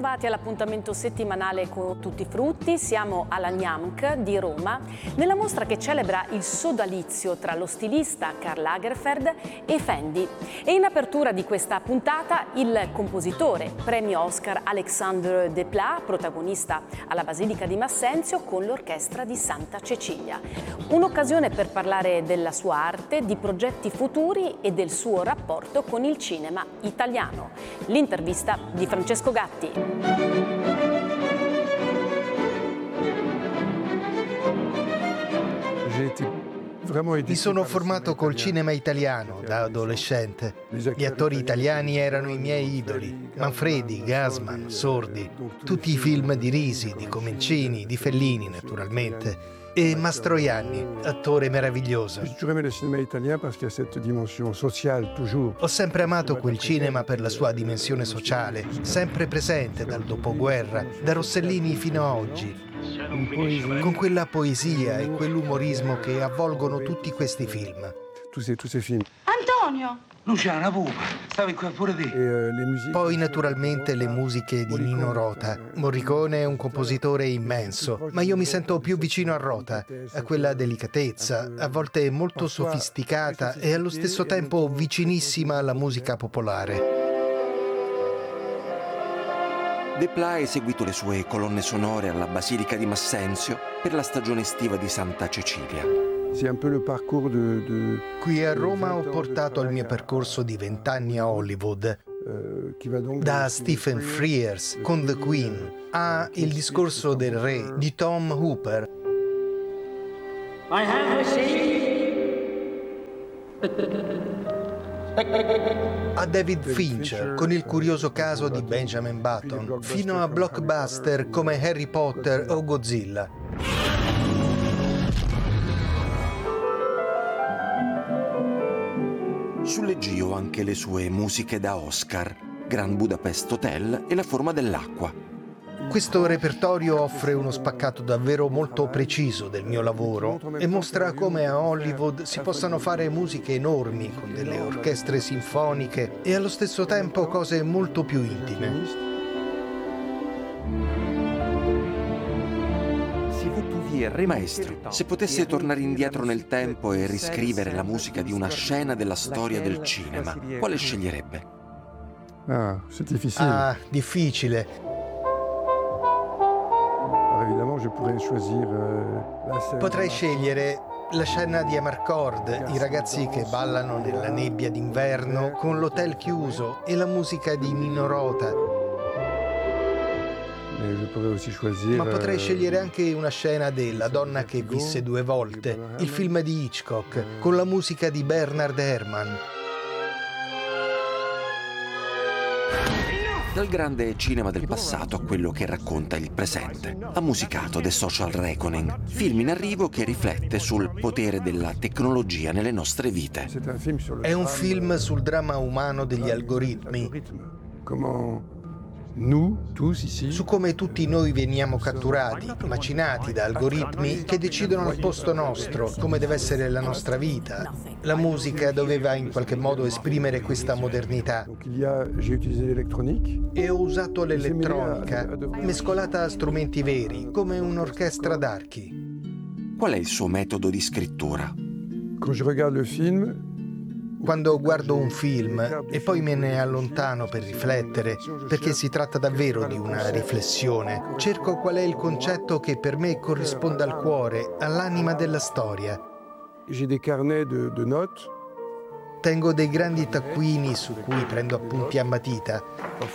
Bentrovati all'appuntamento settimanale con Tutti i Frutti. Siamo alla Gnamk di Roma, nella mostra che celebra il sodalizio tra lo stilista Karl Lagerfeld e Fendi. E in apertura di questa puntata il compositore, premio Oscar Alexandre Desplat, protagonista alla Basilica di Massenzio con l'orchestra di Santa Cecilia. Un'occasione per parlare della sua arte, di progetti futuri e del suo rapporto con il cinema italiano. L'intervista di Francesco Gatti. Mi sono formato col cinema italiano da adolescente. Gli attori italiani erano i miei idoli: Manfredi, Gassman, Sordi, tutti i film di Risi, di Comencini, di Fellini naturalmente. E Mastroianni, attore meraviglioso. Ho sempre amato quel cinema per la sua dimensione sociale, sempre presente dal dopoguerra, da Rossellini fino a oggi, con quella poesia e quell'umorismo che avvolgono tutti questi film. Antonio! Luciana, pupa, stavi qua pure te. Poi naturalmente le musiche di Nino Rota. Morricone è un compositore immenso, ma io mi sento più vicino a Rota, a quella delicatezza, a volte molto sofisticata e allo stesso tempo vicinissima alla musica popolare. Desplat ha eseguito le sue colonne sonore alla Basilica di Massenzio per la stagione estiva di Santa Cecilia. Qui a Roma ho portato il mio percorso di 20 anni a Hollywood, da Stephen Frears con The Queen a Il discorso del re di Tom Hooper, a David Fincher con Il curioso caso di Benjamin Button, fino a blockbuster come Harry Potter o Godzilla. Sull'Egio anche le sue musiche da Oscar, Grand Budapest Hotel e La forma dell'acqua. Questo repertorio offre uno spaccato davvero molto preciso del mio lavoro e mostra come a Hollywood si possano fare musiche enormi con delle orchestre sinfoniche e allo stesso tempo cose molto più intime. Maestro, se potesse tornare indietro nel tempo e riscrivere la musica di una scena della storia del cinema, quale sceglierebbe? Difficile. Potrei scegliere la scena di Amarcord, i ragazzi che ballano nella nebbia d'inverno con l'hotel chiuso e la musica di Nino Rota. Ma potrei scegliere anche una scena de La donna che visse 2 volte, il film di Hitchcock, con la musica di Bernard Herrmann. Dal grande cinema del passato a quello che racconta il presente, ha musicato The Social Reckoning, film in arrivo che riflette sul potere della tecnologia nelle nostre vite. È un film sul dramma umano degli algoritmi, su come tutti noi veniamo catturati, macinati da algoritmi che decidono al posto nostro come deve essere la nostra vita. La musica doveva in qualche modo esprimere questa modernità e ho usato l'elettronica mescolata a strumenti veri, come un'orchestra d'archi. Qual è il suo metodo di scrittura? Quando guardo un film e poi me ne allontano per riflettere, perché si tratta davvero di una riflessione, cerco qual è il concetto che per me corrisponde al cuore, all'anima della storia. Tengo dei grandi taccuini su cui prendo appunti a matita,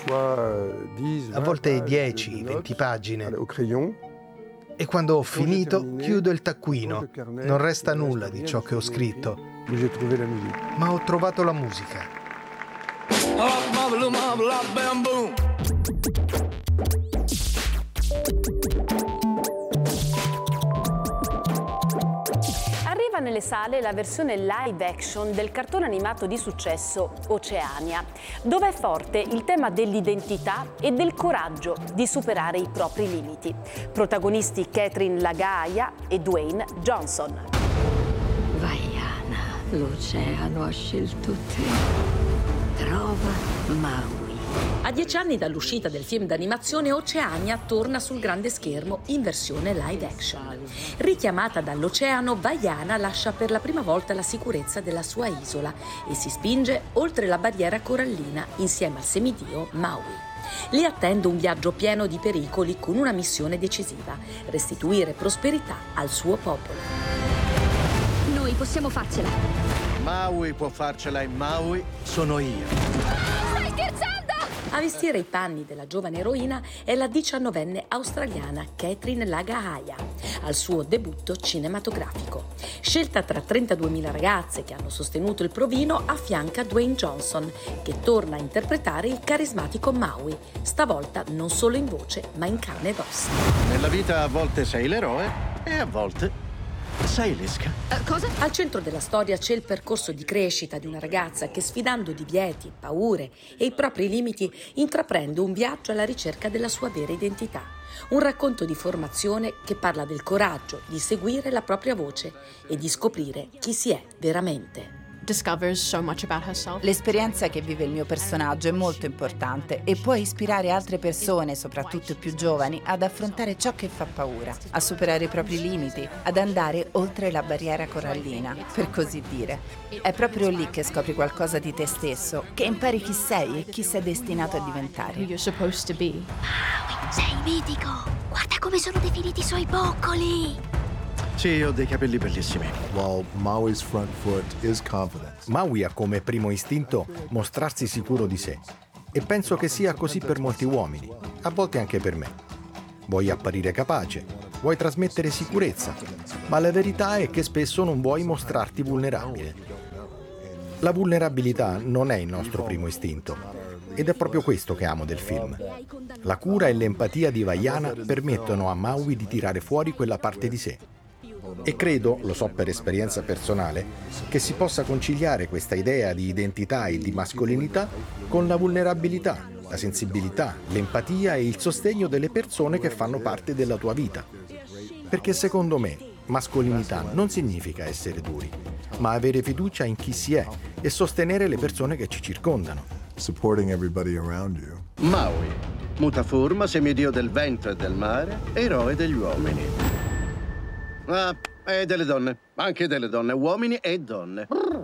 a volte 10-20 pagine. E quando ho finito, chiudo il taccuino. Non resta nulla di ciò che ho scritto. Ma ho trovato la musica. Arriva nelle sale la versione live action del cartone animato di successo Oceania, dove è forte il tema dell'identità e del coraggio di superare i propri limiti. Protagonisti Catherine Lagaia e Dwayne Johnson. Vaiana, l'oceano ha scelto te. Trova Maui. A 10 anni dall'uscita del film d'animazione, Oceania torna sul grande schermo in versione live action. Richiamata dall'oceano, Vaiana lascia per la prima volta la sicurezza della sua isola e si spinge oltre la barriera corallina insieme al semidio Maui. Li attende un viaggio pieno di pericoli con una missione decisiva: restituire prosperità al suo popolo. Noi possiamo farcela. Maui può farcela e Maui sono io. Stai scherzando? A vestire i panni della giovane eroina è la 19enne australiana Catherine Lagahaya, al suo debutto cinematografico. Scelta tra 32.000 ragazze che hanno sostenuto il provino, affianca Dwayne Johnson, che torna a interpretare il carismatico Maui, stavolta non solo in voce, ma in carne ed ossa. Nella vita a volte sei l'eroe e a volte sei l'esca. Cosa? Al centro della storia c'è il percorso di crescita di una ragazza che, sfidando divieti, paure e i propri limiti, intraprende un viaggio alla ricerca della sua vera identità. Un racconto di formazione che parla del coraggio di seguire la propria voce e di scoprire chi si è veramente. L'esperienza che vive il mio personaggio è molto importante e può ispirare altre persone, soprattutto più giovani, ad affrontare ciò che fa paura, a superare i propri limiti, ad andare oltre la barriera corallina, per così dire. È proprio lì che scopri qualcosa di te stesso, che impari chi sei e chi sei destinato a diventare. Sei mitico! Guarda come sono definiti i suoi boccoli! Sì, ho dei capelli bellissimi. Maui ha come primo istinto mostrarsi sicuro di sé. E penso che sia così per molti uomini, a volte anche per me. Vuoi apparire capace, vuoi trasmettere sicurezza, ma la verità è che spesso non vuoi mostrarti vulnerabile. La vulnerabilità non è il nostro primo istinto. Ed è proprio questo che amo del film. La cura e l'empatia di Vaiana permettono a Maui di tirare fuori quella parte di sé. E credo, lo so per esperienza personale, che si possa conciliare questa idea di identità e di mascolinità con la vulnerabilità, la sensibilità, l'empatia e il sostegno delle persone che fanno parte della tua vita. Perché secondo me, mascolinità non significa essere duri, ma avere fiducia in chi si è e sostenere le persone che ci circondano. Maui, mutaforma, semidio del vento e del mare, eroe degli uomini. Ah, e delle donne, anche delle donne, uomini e donne.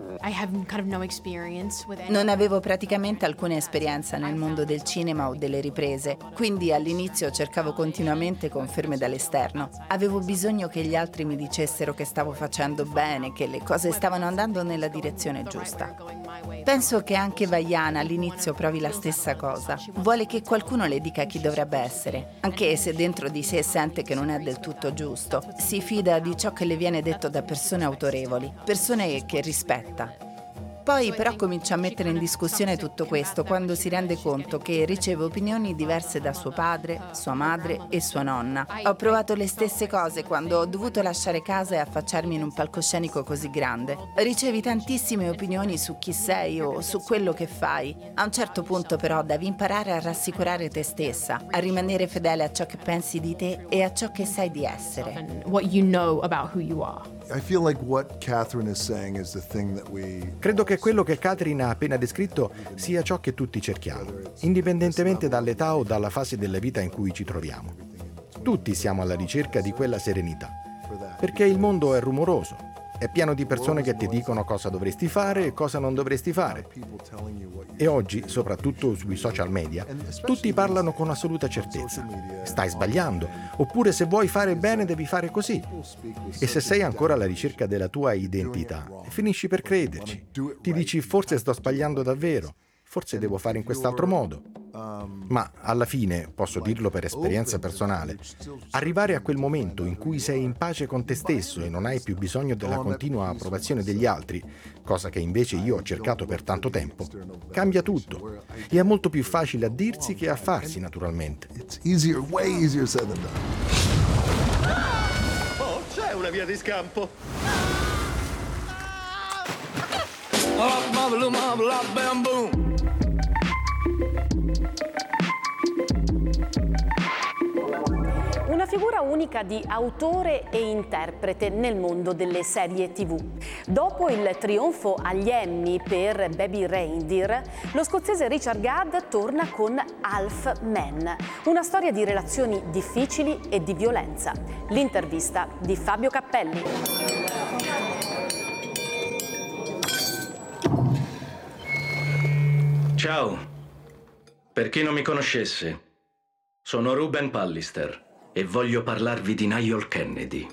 Non avevo praticamente alcuna esperienza nel mondo del cinema o delle riprese, quindi all'inizio cercavo continuamente conferme dall'esterno. Avevo bisogno che gli altri mi dicessero che stavo facendo bene, che le cose stavano andando nella direzione giusta. Penso che anche Vaiana all'inizio provi la stessa cosa. Vuole che qualcuno le dica chi dovrebbe essere, anche se dentro di sé sente che non è del tutto giusto. Si fida di ciò che le viene detto da persone autorevoli, persone che rispetta. Poi però comincia a mettere in discussione tutto questo quando si rende conto che riceve opinioni diverse da suo padre, sua madre e sua nonna. Ho provato le stesse cose quando ho dovuto lasciare casa e affacciarmi in un palcoscenico così grande. Ricevi tantissime opinioni su chi sei o su quello che fai. A un certo punto però devi imparare a rassicurare te stessa, a rimanere fedele a ciò che pensi di te e a ciò che sai di essere. Credo che quello che Catherine ha appena descritto sia ciò che tutti cerchiamo, indipendentemente dall'età o dalla fase della vita in cui ci troviamo. Tutti siamo alla ricerca di quella serenità, perché il mondo è rumoroso, è pieno di persone che ti dicono cosa dovresti fare e cosa non dovresti fare. E oggi, soprattutto sui social media, tutti parlano con assoluta certezza. Stai sbagliando, oppure se vuoi fare bene devi fare così. E se sei ancora alla ricerca della tua identità, finisci per crederci. Ti dici forse sto sbagliando davvero, forse devo fare in quest'altro modo. Ma alla fine, posso dirlo per esperienza personale, arrivare a quel momento in cui sei in pace con te stesso e non hai più bisogno della continua approvazione degli altri, cosa che invece io ho cercato per tanto tempo, cambia tutto. E è molto più facile a dirsi che a farsi, naturalmente. Oh, c'è una via di scampo. Una figura unica di autore e interprete nel mondo delle serie TV. Dopo il trionfo agli Emmy per Baby Reindeer, lo scozzese Richard Gadd torna con Half Men, una storia di relazioni difficili e di violenza. L'intervista di Fabio Cappelli. Ciao, per chi non mi conoscesse, sono Ruben Pallister e voglio parlarvi di Niall Kennedy.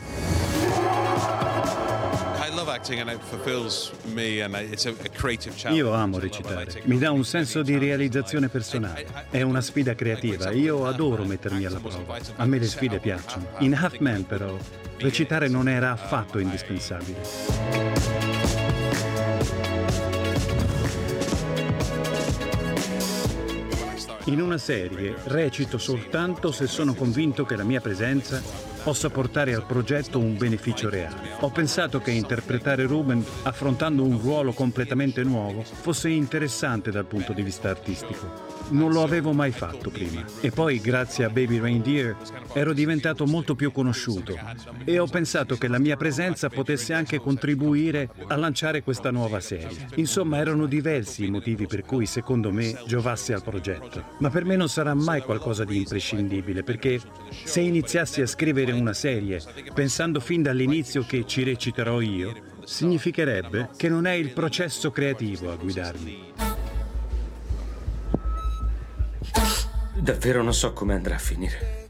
Io amo recitare, mi dà un senso di realizzazione personale, è una sfida creativa, io adoro mettermi alla prova, a me le sfide piacciono. In Half Men però, recitare non era affatto indispensabile. In una serie recito soltanto se sono convinto che la mia presenza possa portare al progetto un beneficio reale. Ho pensato che interpretare Ruben, affrontando un ruolo completamente nuovo, fosse interessante dal punto di vista artistico. Non lo avevo mai fatto prima. E poi, grazie a Baby Reindeer, ero diventato molto più conosciuto e ho pensato che la mia presenza potesse anche contribuire a lanciare questa nuova serie. Insomma, erano diversi i motivi per cui, secondo me, giovasse al progetto. Ma per me non sarà mai qualcosa di imprescindibile, perché se iniziassi a scrivere una serie pensando fin dall'inizio che ci reciterò io, significherebbe che non è il processo creativo a guidarmi. Davvero non so come andrà a finire.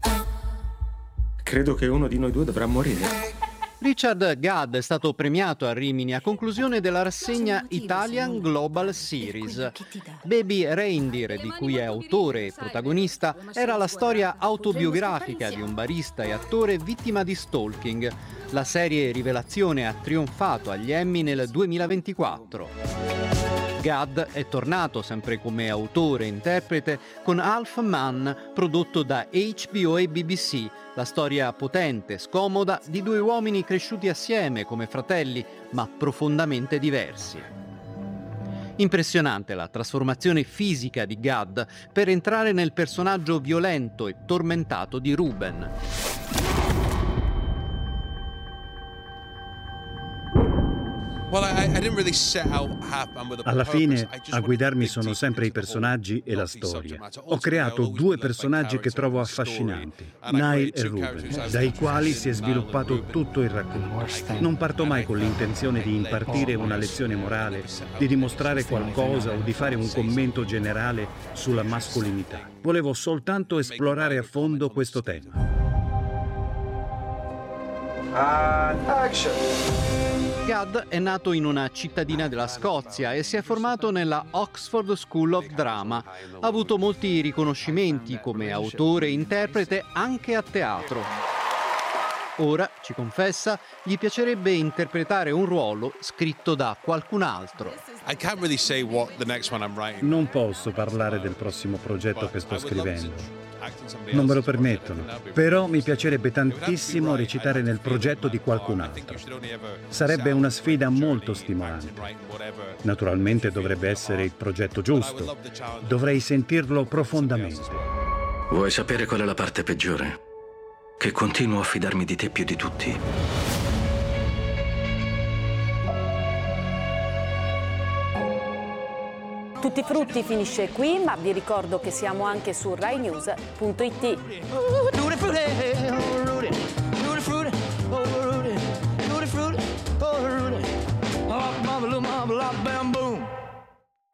Credo che uno di noi due dovrà morire. Richard Gadd è stato premiato a Rimini a conclusione della rassegna Italian Global Series. Baby Reindeer, di cui è autore e protagonista, era la storia autobiografica di un barista e attore vittima di stalking. La serie Rivelazione ha trionfato agli Emmy nel 2024. Gadd è tornato sempre come autore e interprete con Half Men, prodotto da HBO e BBC, la storia potente, scomoda di due uomini cresciuti assieme come fratelli, ma profondamente diversi. Impressionante la trasformazione fisica di Gadd per entrare nel personaggio violento e tormentato di Ruben. Alla fine, a guidarmi sono sempre i personaggi e la storia. Ho creato due personaggi che trovo affascinanti, Niall e Ruben, dai quali si è sviluppato tutto il racconto. Non parto mai con l'intenzione di impartire una lezione morale, di dimostrare qualcosa o di fare un commento generale sulla mascolinità. Volevo soltanto esplorare a fondo questo tema. Action! Gadd è nato in una cittadina della Scozia e si è formato nella Oxford School of Drama. Ha avuto molti riconoscimenti come autore e interprete anche a teatro. Ora, ci confessa, gli piacerebbe interpretare un ruolo scritto da qualcun altro. Non posso parlare del prossimo progetto che sto scrivendo. Non me lo permettono, però mi piacerebbe tantissimo recitare nel progetto di qualcun altro. Sarebbe una sfida molto stimolante. Naturalmente dovrebbe essere il progetto giusto. Dovrei sentirlo profondamente. Vuoi sapere qual è la parte peggiore? Che continuo a fidarmi di te più di tutti. Tutti i frutti finisce qui, ma vi ricordo che siamo anche su RaiNews.it.